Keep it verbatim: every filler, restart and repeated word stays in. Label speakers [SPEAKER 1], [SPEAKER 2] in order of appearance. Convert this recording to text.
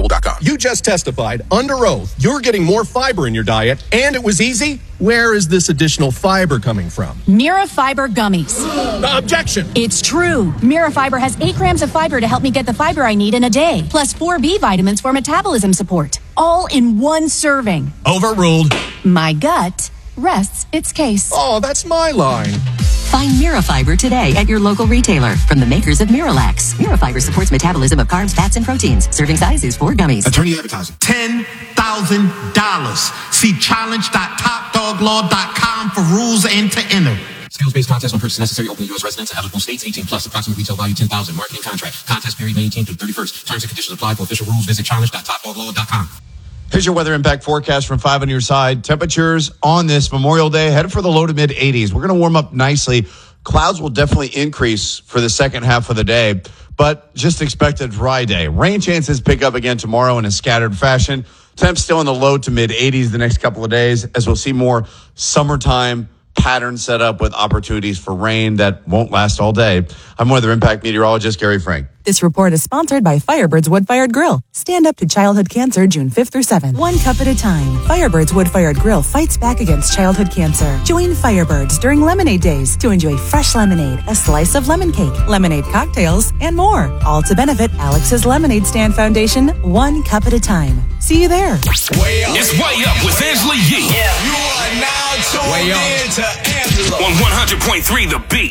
[SPEAKER 1] mobile dot com.
[SPEAKER 2] You just testified under oath you're getting more fiber in your diet, and it was easy. Where is this additional fiber coming from?
[SPEAKER 3] Mira Fiber Gummies.
[SPEAKER 2] Uh, objection.
[SPEAKER 3] It's true. Mira Fiber has eight grams of fiber to help me get the fiber I need in a day, plus four B vitamins for metabolism support, all in one serving.
[SPEAKER 2] Overruled.
[SPEAKER 3] My gut rests its case.
[SPEAKER 2] Oh, that's my line.
[SPEAKER 4] Find Mirafiber today at your local retailer from the makers of Miralax. Mirafiber supports metabolism of carbs, fats, and proteins. Serving size is four gummies.
[SPEAKER 1] Attorney advertising.
[SPEAKER 5] ten thousand dollars. See challenge dot top dog law dot com for rules and to enter.
[SPEAKER 1] Skills-based contest on purchase necessary. Open U S residents and eligible states. eighteen plus. Approximate retail value ten thousand. Marketing contract. Contest period May eighteenth through thirty-first. Terms and conditions apply. For official rules, visit challenge dot top dog law dot com.
[SPEAKER 6] Here's your weather impact forecast from five on your side. Temperatures on this Memorial Day headed for the low to mid eighties. We're going to warm up nicely. Clouds will definitely increase for the second half of the day, but just expect a dry day. Rain chances pick up again tomorrow in a scattered fashion. Temps still in the low to mid eighties the next couple of days, as we'll see more summertime patterns set up with opportunities for rain that won't last all day. I'm weather impact meteorologist Gary Frank.
[SPEAKER 7] This report is sponsored by Firebird's Wood-Fired Grill. Stand up to childhood cancer June fifth through seventh. One cup at a time. Firebird's Wood-Fired Grill fights back against childhood cancer. Join Firebirds during Lemonade Days to enjoy fresh lemonade, a slice of lemon cake, lemonade cocktails, and more. All to benefit Alex's Lemonade Stand Foundation, one cup at a time. See you there.
[SPEAKER 8] Way up. It's Way Up with Angela Yee.
[SPEAKER 9] Yeah. You are now tuned in to Angela
[SPEAKER 8] on one hundred point three The Beat.